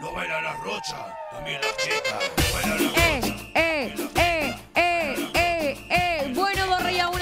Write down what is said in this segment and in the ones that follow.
No baila la rocha, también la chica. No baila la rocha. Bueno, Dorre, ya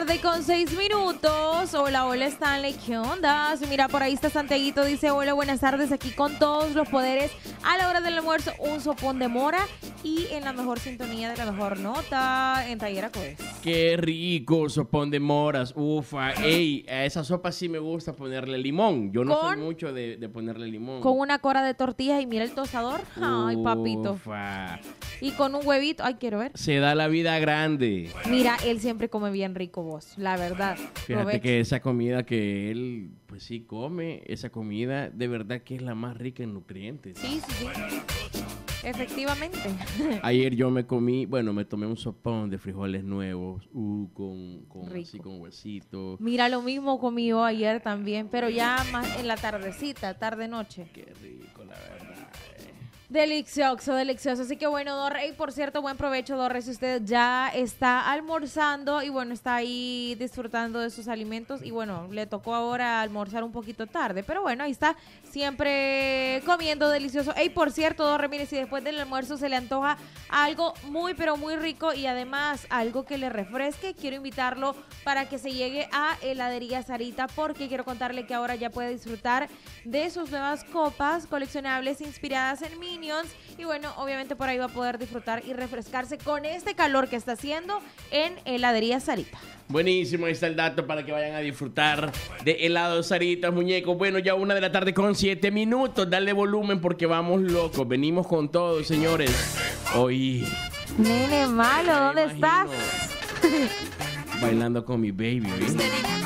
1:06 a.m. Hola, Stanley, ¿qué onda? Mira, por ahí está Santiaguito, dice, hola, buenas tardes, aquí con todos los poderes. A la hora del almuerzo, un sopón de mora y en la mejor sintonía de la mejor nota en Tallera Codes. Qué rico, sopón de moras, ufa. Ey, a esa sopa sí me gusta ponerle limón. Yo no soy mucho de ponerle limón. Con una cora de tortillas y mira el tostador. Ay, papito. Ufa. Y con un huevito. Ay, quiero ver. Se da la vida grande. Mira, él siempre come bien rico, vos, la verdad. Fíjate Provecho. que esa comida que él, pues sí, come, esa comida de verdad que es la más rica en nutrientes. Sí. Efectivamente. Ayer yo me tomé un sopón de frijoles nuevos, con así con huesito. Mira, lo mismo comí yo ayer también, pero ya más en la tardecita, tarde-noche. Qué rico, la verdad. Delicioso. Así que bueno, Dorre, y por cierto, buen provecho, Dorre, si usted ya está almorzando y bueno, está ahí disfrutando de sus alimentos y bueno, le tocó ahora almorzar un poquito tarde, pero bueno, ahí está, siempre comiendo delicioso. Y por cierto, Dorre, mire, si después del almuerzo se le antoja algo muy, pero muy rico y además algo que le refresque, quiero invitarlo para que se llegue a Heladería Sarita, porque quiero contarle que ahora ya puede disfrutar de sus nuevas copas coleccionables inspiradas en Minions y bueno, obviamente por ahí va a poder disfrutar y refrescarse con este calor que está haciendo en Heladería Sarita. Buenísimo, ahí está el dato para que vayan a disfrutar de helados Saritas, muñecos. Bueno, ya 1:07 a.m. Dale volumen porque vamos locos. Venimos con todo, señores. Hoy. Nene malo, ¿dónde estás? Bailando con mi baby, ¿oíste?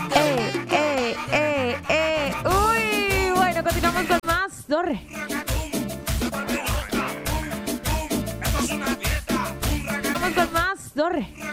Uy, bueno, continuamos con más. Dorre. Vamos con más. Dorre.